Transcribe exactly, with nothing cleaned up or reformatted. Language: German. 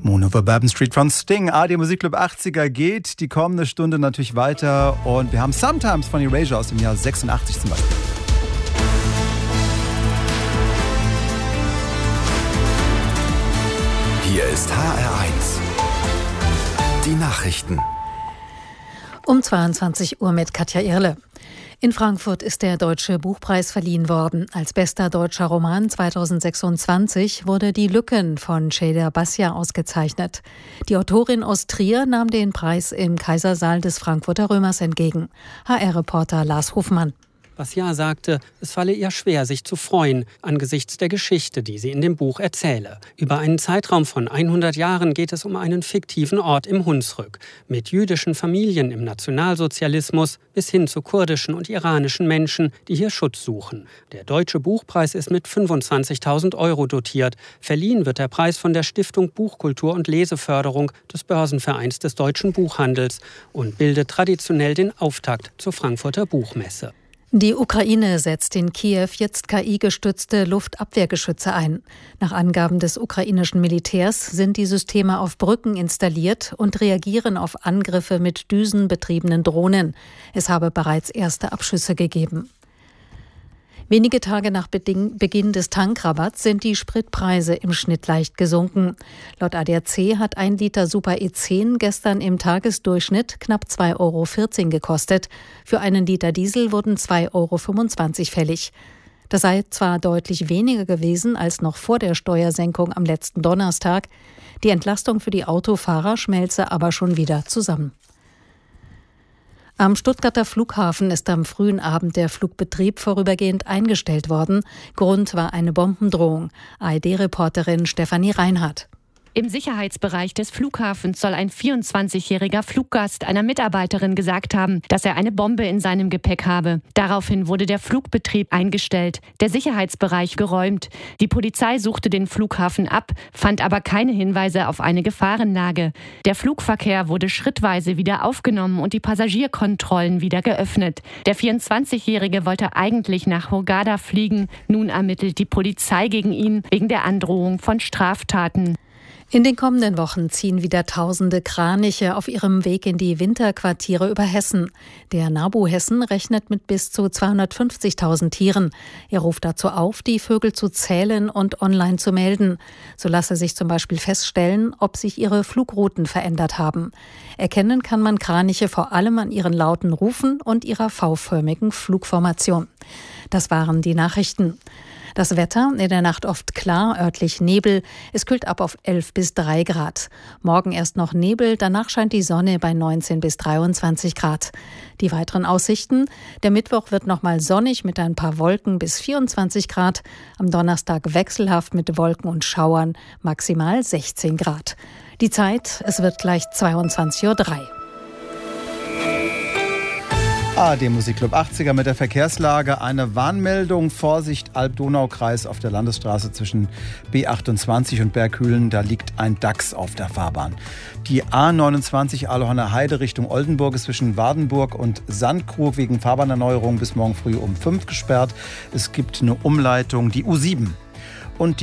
Moon over Bourbon Street von Sting. A R D Musikclub achtziger geht die kommende Stunde natürlich weiter. Und wir haben Sometimes von Erasure aus dem Jahr sechsundachtzig zum Beispiel. Hier ist H R eins. Die Nachrichten. Um zweiundzwanzig Uhr mit Katja Irle. In Frankfurt ist der Deutsche Buchpreis verliehen worden. Als bester deutscher Roman zweitausendsechsundzwanzig wurde Die Lücken von Ceyda Bassia ausgezeichnet. Die Autorin aus Trier nahm den Preis im Kaisersaal des Frankfurter Römers entgegen. H R-Reporter Lars Hofmann. Bassia sagte, es falle ihr schwer, sich zu freuen, angesichts der Geschichte, die sie in dem Buch erzähle. Über einen Zeitraum von hundert Jahren geht es um einen fiktiven Ort im Hunsrück, mit jüdischen Familien im Nationalsozialismus bis hin zu kurdischen und iranischen Menschen, die hier Schutz suchen. Der Deutsche Buchpreis ist mit fünfundzwanzigtausend Euro dotiert. Verliehen wird der Preis von der Stiftung Buchkultur und Leseförderung des Börsenvereins des deutschen Buchhandels und bildet traditionell den Auftakt zur Frankfurter Buchmesse. Die Ukraine setzt in Kiew jetzt K I-gestützte Luftabwehrgeschütze ein. Nach Angaben des ukrainischen Militärs sind die Systeme auf Brücken installiert und reagieren auf Angriffe mit düsenbetriebenen Drohnen. Es habe bereits erste Abschüsse gegeben. Wenige Tage nach Beginn des Tankrabatts sind die Spritpreise im Schnitt leicht gesunken. Laut A D A C hat ein Liter Super E zehn gestern im Tagesdurchschnitt knapp zwei Euro vierzehn gekostet. Für einen Liter Diesel wurden zwei Euro fünfundzwanzig fällig. Das sei zwar deutlich weniger gewesen als noch vor der Steuersenkung am letzten Donnerstag. Die Entlastung für die Autofahrer schmelze aber schon wieder zusammen. Am Stuttgarter Flughafen ist am frühen Abend der Flugbetrieb vorübergehend eingestellt worden. Grund war eine Bombendrohung. A R D-Reporterin Stefanie Reinhardt. Im Sicherheitsbereich des Flughafens soll ein vierundzwanzigjähriger Fluggast einer Mitarbeiterin gesagt haben, dass er eine Bombe in seinem Gepäck habe. Daraufhin wurde der Flugbetrieb eingestellt, der Sicherheitsbereich geräumt. Die Polizei suchte den Flughafen ab, fand aber keine Hinweise auf eine Gefahrenlage. Der Flugverkehr wurde schrittweise wieder aufgenommen und die Passagierkontrollen wieder geöffnet. Der vierundzwanzigjährige wollte eigentlich nach Hurghada fliegen. Nun ermittelt die Polizei gegen ihn wegen der Androhung von Straftaten. In den kommenden Wochen ziehen wieder tausende Kraniche auf ihrem Weg in die Winterquartiere über Hessen. Der NABU Hessen rechnet mit bis zu zweihundertfünfzigtausend Tieren. Er ruft dazu auf, die Vögel zu zählen und online zu melden. So lasse sich zum Beispiel feststellen, ob sich ihre Flugrouten verändert haben. Erkennen kann man Kraniche vor allem an ihren lauten Rufen und ihrer V-förmigen Flugformation. Das waren die Nachrichten. Das Wetter, in der Nacht oft klar, örtlich Nebel. Es kühlt ab auf elf bis drei Grad. Morgen erst noch Nebel, danach scheint die Sonne bei neunzehn bis dreiundzwanzig Grad. Die weiteren Aussichten: Der Mittwoch wird nochmal sonnig mit ein paar Wolken bis vierundzwanzig Grad. Am Donnerstag wechselhaft mit Wolken und Schauern, maximal sechzehn Grad. Die Zeit, es wird gleich zweiundzwanzig Uhr drei. A R D Musikclub achtziger mit der Verkehrslage. Eine Warnmeldung, Vorsicht, Alb-Donau-Kreis auf der Landesstraße zwischen B achtundzwanzig und Berghülen. Da liegt ein Dachs auf der Fahrbahn. Die A neunundzwanzig Alohanner Heide Richtung Oldenburg ist zwischen Wardenburg und Sandkrug wegen Fahrbahnerneuerung bis morgen früh um fünf gesperrt. Es gibt eine Umleitung, die U sieben. Und die